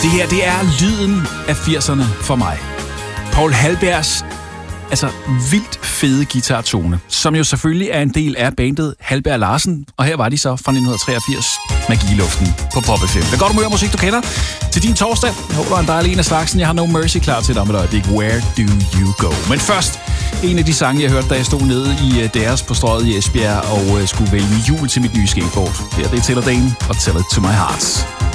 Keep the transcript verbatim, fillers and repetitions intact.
Det her, det er lyden af firserne for mig. Paul Halbergs altså vildt fede guitartone, som jo selvfølgelig er en del af bandet Halberg Larsen, og her var de så fra nitten treogfirs, Magi i luften på Pop F M. Det er godt humør musik, du kender til din torsdag. Jeg håber, en dejlig en af slagsen. Jeg har No Mercy klar til dig med et øjeblik. Where do you go? Men først, en af de sange, jeg hørte, da jeg stod nede i deres på Strøget i Esbjerg og skulle vælge jul til mit nye skateboard. Det er det Taylor Dane og Tell It To My Heart.